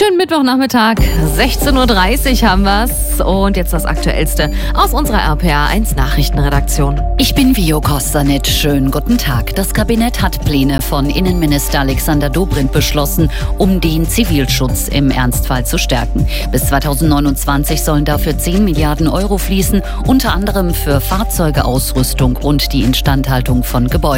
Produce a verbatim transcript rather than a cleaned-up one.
Schönen Mittwochnachmittag, sechzehn Uhr dreißig haben wir's. Und jetzt das Aktuellste aus unserer R P A eins Nachrichtenredaktion. Ich bin Vio Kostanic. Schönen guten Tag. Das Kabinett hat Pläne von Innenminister Alexander Dobrindt beschlossen, um den Zivilschutz im Ernstfall zu stärken. Bis zweitausendneunundzwanzig sollen dafür zehn Milliarden Euro fließen, unter anderem für Fahrzeuge, Ausrüstung und die Instandhaltung von Gebäuden.